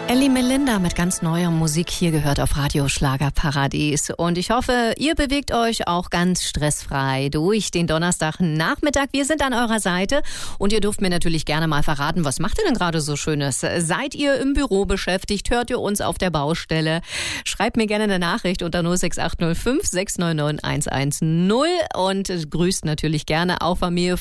Elli Melinda mit ganz neuer Musik hier gehört auf Radio Schlagerparadies. Und ich hoffe, ihr bewegt euch auch ganz stressfrei durch den Donnerstagnachmittag. Wir sind an eurer Seite und ihr dürft mir natürlich gerne mal verraten, was macht ihr denn gerade so Schönes? Seid ihr im Büro beschäftigt? Hört ihr uns auf der Baustelle? Schreibt mir gerne eine Nachricht unter 06805 699 110 und grüßt natürlich gerne auch Familie